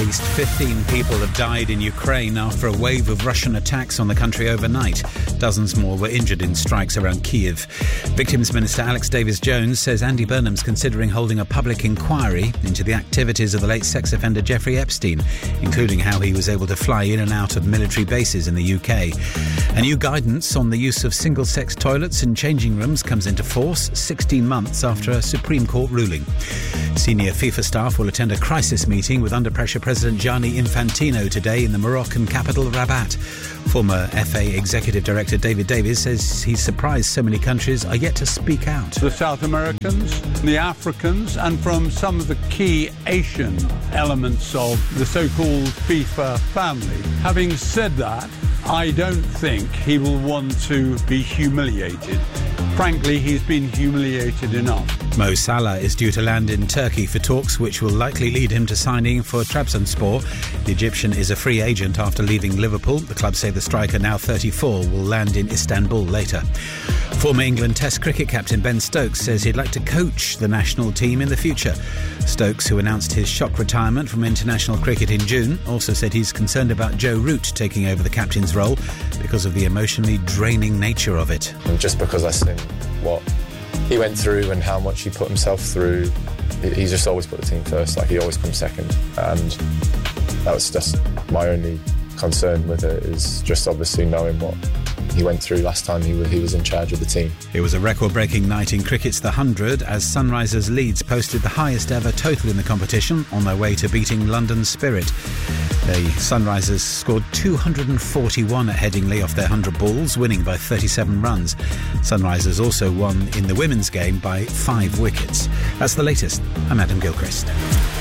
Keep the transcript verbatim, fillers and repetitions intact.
least fifteen people have died in Ukraine after a wave of Russian attacks on the country overnight. Dozens more were injured in strikes around Kyiv. Victims Minister Alex Davis-Jones says Andy Burnham's considering holding a public inquiry into the activities of the late sex offender Jeffrey Epstein, including how he was able to fly in and out of military bases in the U K. A new guidance on the use of single-sex toilets and changing rooms comes into force sixteen months after a Supreme Court ruling. Senior FIFA staff will attend a crisis meeting with under-pressure President Gianni Infantino today in the Moroccan capital Rabat. Former F A Executive Director David Davies says he's surprised so many countries are yet to speak out. The South Americans, the Africans, and from some of the key Asian elements of the so-called FIFA family. Having said that, I don't think he will want to be humiliated. Frankly, he's been humiliated enough. Mo Salah is due to land in Turkey for talks which will likely lead him to signing for Trabzonspor. The Egyptian is a free agent after leaving Liverpool. The club say the striker, now thirty-four, will land in Istanbul later. Former England Test cricket captain Ben Stokes says he'd like to coach the national team in the future. Stokes, who announced his shock retirement from international cricket in June, also said he's concerned about Joe Root taking over the captain's role because of the emotionally draining nature of it. And just because I seen what he went through and how much he put himself through, he's just always put the team first. Like, he always comes second, and that was just my only concern with it, is just obviously knowing what he went through last time he was, he was in charge of the team. It was a record-breaking night in cricket's The Hundred as Sunrisers Leeds posted the highest ever total in the competition on their way to beating London Spirit. The Sunrisers scored two hundred forty-one at Headingley off their one hundred balls, winning by thirty-seven runs. Sunrisers also won in the women's game by five wickets. That's the latest. I'm Adam Gilchrist.